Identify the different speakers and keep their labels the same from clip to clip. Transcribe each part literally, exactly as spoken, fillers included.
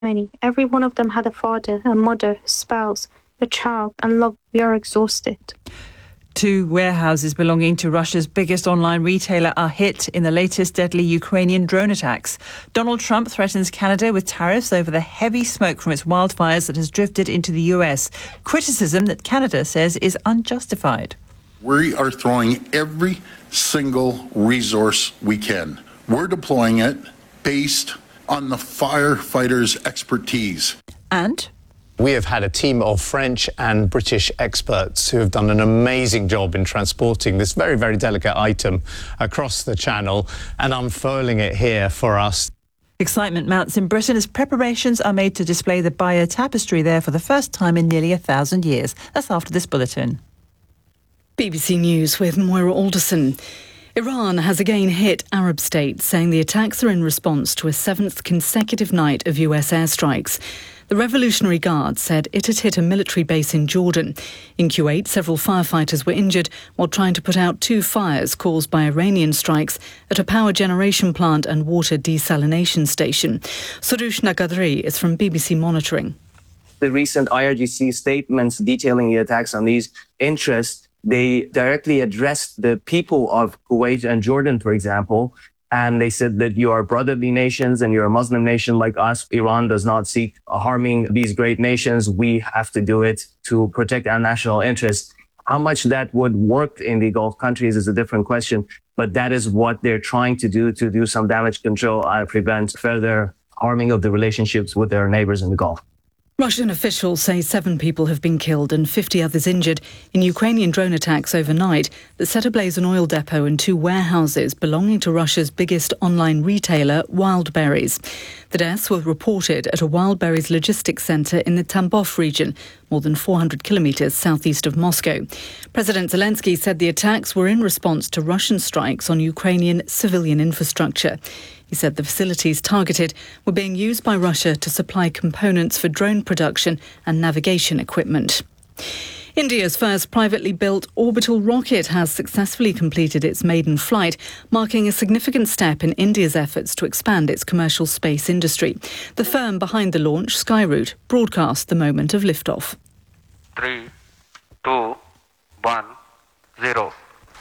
Speaker 1: many. Every one of them had a father, a mother, a spouse, a child, and look, we are exhausted.
Speaker 2: Two warehouses belonging to Russia's biggest online retailer are hit in the latest deadly Ukrainian drone attacks. Donald Trump threatens Canada with tariffs over the heavy smoke from its wildfires that has drifted into the U S. Criticism that Canada says is unjustified.
Speaker 3: We are throwing every single resource we can. We're deploying it based on the firefighters' expertise.
Speaker 2: And
Speaker 4: we have had a team of French and British experts who have done an amazing job in transporting this very, very delicate item across the channel and unfurling it here for us.
Speaker 2: Excitement mounts in Britain as preparations are made to display the Bayeux tapestry there for the first time in nearly a thousand years. That's after this bulletin.
Speaker 5: B B C News with Moira Alderson. Iran has again hit Arab states, saying the attacks are in response to a seventh consecutive night of U S airstrikes. The Revolutionary Guard said it had hit a military base in Jordan. In Kuwait, several firefighters were injured while trying to put out two fires caused by Iranian strikes at a power generation plant and water desalination station. Surush Nagadri is from B B C Monitoring.
Speaker 6: The recent I R G C statements detailing the attacks on these interests, they directly addressed the people of Kuwait and Jordan, for example, and they said that you are brotherly nations and you're a Muslim nation like us. Iran does not seek harming these great nations. We have to do it to protect our national interests. How much that would work in the Gulf countries is a different question, but that is what they're trying to do to do some damage control and prevent further harming of the relationships with their neighbors in the Gulf.
Speaker 5: Russian officials say seven people have been killed and fifty others injured in Ukrainian drone attacks overnight that set ablaze an oil depot and two warehouses belonging to Russia's biggest online retailer, Wildberries. The deaths were reported at a Wildberries logistics centre in the Tambov region, more than four hundred kilometres southeast of Moscow. President Zelensky said the attacks were in response to Russian strikes on Ukrainian civilian infrastructure. He said the facilities targeted were being used by Russia to supply components for drone production and navigation equipment. India's first privately built orbital rocket has successfully completed its maiden flight, marking a significant step in India's efforts to expand its commercial space industry. The firm behind the launch, Skyroot, broadcast the moment of liftoff.
Speaker 7: Three, two, one, zero.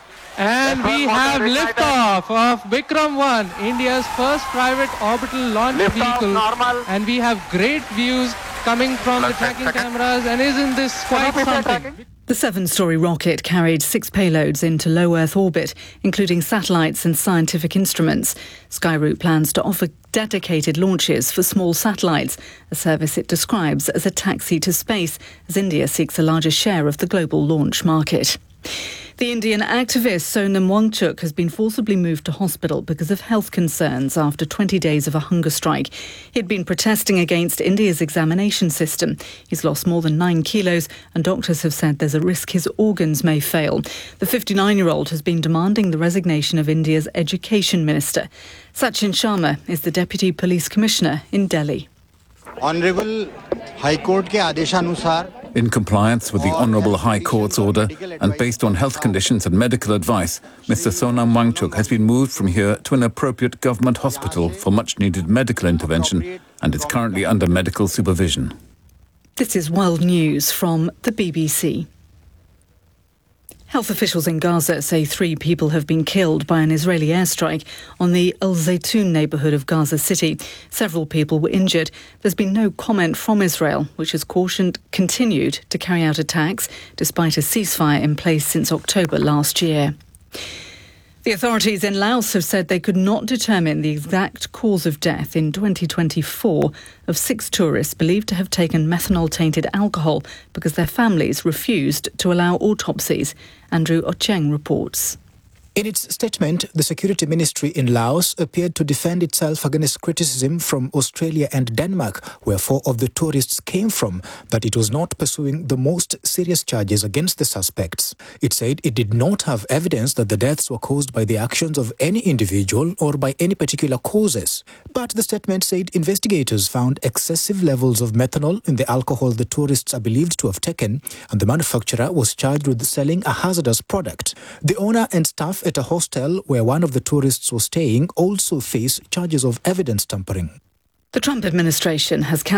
Speaker 8: And we have liftoff of Vikram one, India's first private orbital launch lift vehicle. Normal. And we have great views coming from Plus the tracking second. cameras. And isn't this quite something?
Speaker 5: The seven-storey rocket carried six payloads into low Earth orbit, including satellites and scientific instruments. Skyroot plans to offer dedicated launches for small satellites, a service it describes as a taxi to space, as India seeks a larger share of the global launch market. The Indian activist Sonam Wangchuk has been forcibly moved to hospital because of health concerns after twenty days of a hunger strike. He'd been protesting against India's examination system. He's lost more than nine kilos and doctors have said there's a risk his organs may fail. The fifty-nine-year-old has been demanding the resignation of India's education minister. Sachin Sharma is the Deputy Police Commissioner in Delhi.
Speaker 9: Honourable High Court ke adeshanusar,
Speaker 10: in compliance with the Honourable High Court's order and based on health conditions and medical advice, Mister Sonam Wangchuk has been moved from here to an appropriate government hospital for much-needed medical intervention and is currently under medical supervision.
Speaker 5: This is World News from the B B C. Health officials in Gaza say three people have been killed by an Israeli airstrike on the Al Zaytun neighbourhood of Gaza City. Several people were injured. There's been no comment from Israel, which has cautioned continued to carry out attacks despite a ceasefire in place since October last year. The authorities in Laos have said they could not determine the exact cause of death in twenty twenty-four of six tourists believed to have taken methanol-tainted alcohol because their families refused to allow autopsies. Andrew Ocheng reports.
Speaker 11: In its statement, the Security Ministry in Laos appeared to defend itself against criticism from Australia and Denmark, where four of the tourists came from, that it was not pursuing the most serious charges against the suspects. It said it did not have evidence that the deaths were caused by the actions of any individual or by any particular causes. But the statement said investigators found excessive levels of methanol in the alcohol the tourists are believed to have taken, and the manufacturer was charged with selling a hazardous product. The owner and staff at a hostel where one of the tourists was staying also face charges of evidence tampering.
Speaker 5: The Trump administration has